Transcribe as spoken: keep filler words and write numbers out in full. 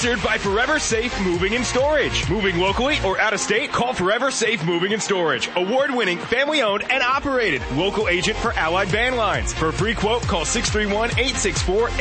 Sponsored by Forever Safe Moving and Storage. Moving locally or out of state? Call Forever Safe Moving and Storage. Award-winning, family-owned, and operated. Local agent for Allied Van Lines. For a free quote, call six three one, eight six four,